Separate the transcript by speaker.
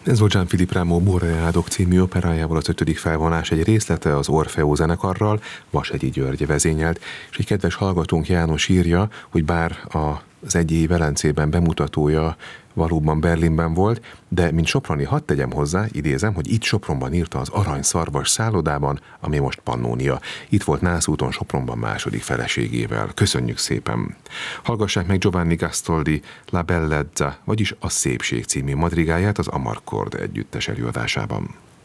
Speaker 1: Ez volt Jean-Philippe Rameau Boreádok című operájával az 5. felvonás egy részlete az Orfeó zenekarral, Vasegyi György vezényelt, és egy kedves hallgatónk János írja, hogy bár az Egyi Velencében bemutatója valóban Berlinben volt, de mint soproni hadd tegyem hozzá, idézem, hogy itt Sopronban írta az Aranyszarvas szállodában, ami most Pannónia. Itt volt Nászúton Sopronban második feleségével. Köszönjük szépen! Hallgassák meg Giovanni Gastoldi La Bellezza, vagyis a Szépség című madrigáját az Amarcord együttes előadásában.